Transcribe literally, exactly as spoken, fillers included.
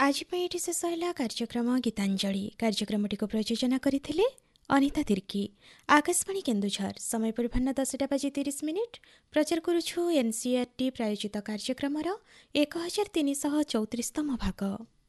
आज पे एठी शेष होला कार्यक्रम गीतांजलि कार्यक्रमटी को प्रयोजना करथिले अनिता तिर्की। आकाशवाणी केन्दुझर समय पूर्वाह्न दसटा बाजी तीस मिनिट प्रचार करुछु एनसीईआरटी प्रायोजित कार्यक्रमर एक हजार तीन शह चौतीसतम भाग।